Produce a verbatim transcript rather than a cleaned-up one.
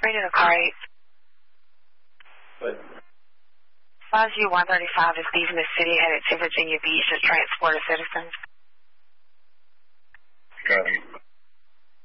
Radio to car eight. What? five U one thirty-five is leaving the city headed to Virginia Beach to transport a citizen. Copy.